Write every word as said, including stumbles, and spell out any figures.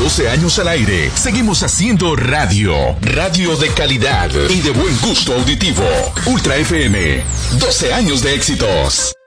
doce años al aire, seguimos haciendo radio. Radio de calidad y de buen gusto auditivo. Ultra F M. doce años de éxitos.